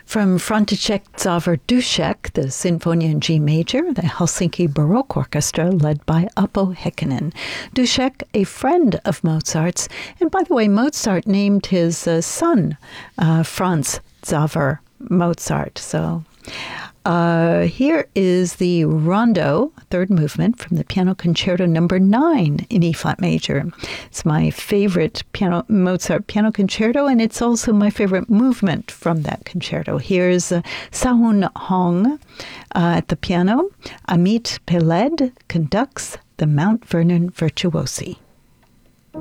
From František Xaver Dušek, the Sinfonia in G major, the Helsinki Baroque Orchestra led by Apo Heikkinen. Dušek, a friend of Mozart's, and by the way, Mozart named his son Franz Xaver Mozart. So here is the Rondo, third movement from the Piano Concerto Number 9 in E-flat major. It's my favorite Mozart piano concerto, and it's also my favorite movement from that concerto. Here's Sahun Hong at the piano. Amit Peled conducts the Mount Vernon Virtuosi.